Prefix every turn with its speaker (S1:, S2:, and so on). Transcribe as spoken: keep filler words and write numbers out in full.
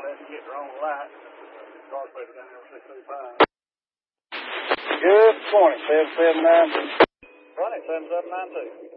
S1: somebody had to get their own light. Car plater down there, six two five. Good morning, seven seven nine two. Running seven seven nine two.